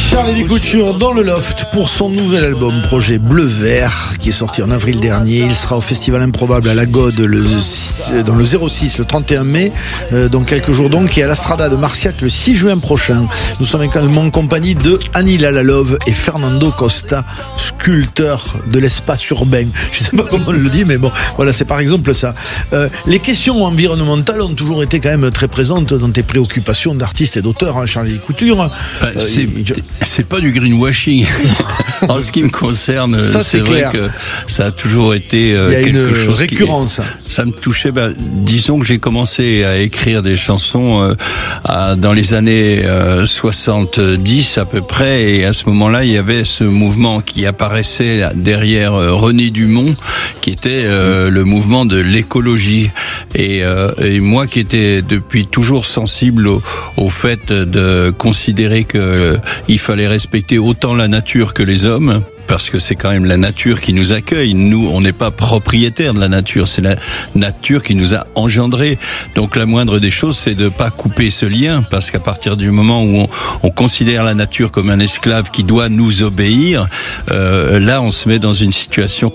Charlie Couture dans le Loft pour son nouvel album Projet Bleu Vert qui est sorti en avril dernier. Il sera au Festival Improbable à la Gode dans le 06 le 31 mai, dans quelques jours donc, et à la Strada de Marciac le 6 juin prochain. Nous sommes également en compagnie de Annie Lalalove et Fernando Costa, sculpteur de l'espace urbain. Je sais pas comment on le dit, mais bon, voilà, c'est par exemple ça. Les questions environnementales ont toujours été quand même très présentes dans tes préoccupations d'artiste et d'auteur, hein, Charlie Couture. C'est pas du greenwashing. En ce qui me concerne, ça, c'est vrai que ça a toujours été quelque chose récurrence. Ça me touchait. Disons que j'ai commencé à écrire des chansons dans les années 70 à peu près, et à ce moment-là, il y avait ce mouvement qui apparaissait derrière René Dumont, qui était le mouvement de l'écologie. Et moi, qui étais depuis toujours sensible au fait de considérer que il fallait respecter autant la nature que les hommes, parce que c'est quand même la nature qui nous accueille. Nous, on n'est pas propriétaires de la nature, c'est la nature qui nous a engendrés. Donc la moindre des choses, c'est de pas couper ce lien, parce qu'à partir du moment où on considère la nature comme un esclave qui doit nous obéir, là on se met dans une situation